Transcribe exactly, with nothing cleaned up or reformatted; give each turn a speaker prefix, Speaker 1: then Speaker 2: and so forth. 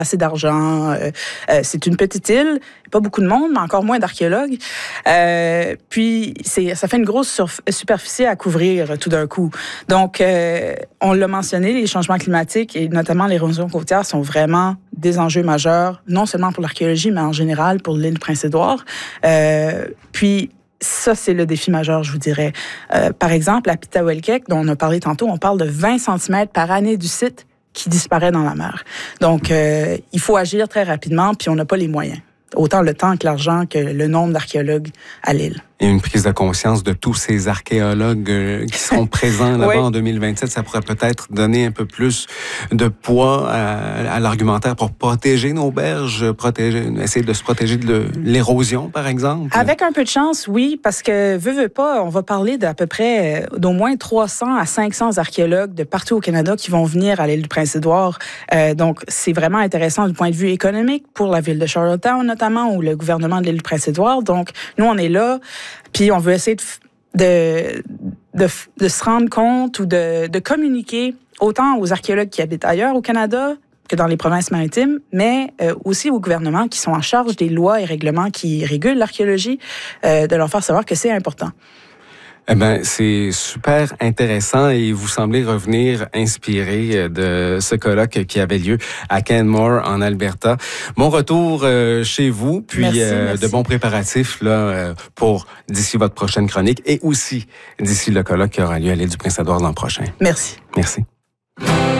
Speaker 1: assez d'argent. Euh, euh, c'est une petite île, pas beaucoup de monde, mais encore moins d'archéologues. Euh, puis, c'est, ça fait une grosse surf- superficie à couvrir tout d'un coup. Donc, euh, on l'a mentionné, les changements climatiques et notamment l'érosion côtière sont vraiment des enjeux majeurs, non seulement pour l'archéologie, mais en général pour l'île Prince-Édouard. Euh, puis, ça, c'est le défi majeur, je vous dirais. Euh, par exemple, à Pitawelkek, dont on a parlé tantôt, on parle de vingt centimètres par année du site qui disparaît dans la mer. Donc, euh, il faut agir très rapidement, puis on n'a pas les moyens. Autant le temps que l'argent que le nombre d'archéologues à l'île.
Speaker 2: Et une prise de conscience de tous ces archéologues euh, qui seront présents là-bas oui. en deux mille vingt-sept, ça pourrait peut-être donner un peu plus de poids à, à l'argumentaire pour protéger nos berges, protéger, essayer de se protéger de l'érosion, par exemple.
Speaker 1: Avec un peu de chance, oui, parce que, veux, veux pas, on va parler d'à peu près d'au moins trois cents à cinq cents archéologues de partout au Canada qui vont venir à l'île du Prince-Édouard. Euh, donc, c'est vraiment intéressant du point de vue économique pour la ville de Charlottetown, notamment, ou le gouvernement de l'île du Prince-Édouard. Donc, nous, on est là. Puis on veut essayer de, de, de, de se rendre compte ou de, de communiquer autant aux archéologues qui habitent ailleurs au Canada que dans les provinces maritimes, mais euh, aussi aux gouvernements qui sont en charge des lois et règlements qui régulent l'archéologie, euh, de leur faire savoir que c'est important.
Speaker 2: Eh bien, c'est super intéressant et vous semblez revenir inspiré de ce colloque qui avait lieu à Canmore, en Alberta. Bon retour euh, chez vous, puis
Speaker 1: merci,
Speaker 2: euh,
Speaker 1: merci.
Speaker 2: de bons préparatifs là euh, pour d'ici votre prochaine chronique et aussi d'ici le colloque qui aura lieu à l'île du Prince-Édouard l'an prochain.
Speaker 1: Merci.
Speaker 2: Merci.